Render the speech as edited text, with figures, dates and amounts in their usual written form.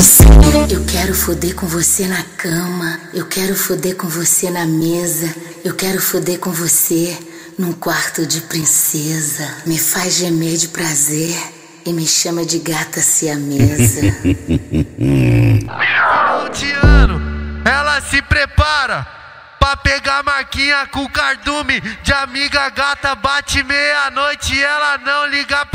Eu quero foder com você na cama, eu quero foder com você na mesa, eu quero foder com você num quarto de princesa. Me faz gemer de prazer e me chama de gata siamesa. Tiano, ela se prepara pra pegar marquinha com cardume de amiga gata. Bate meia-noite e ela não liga pra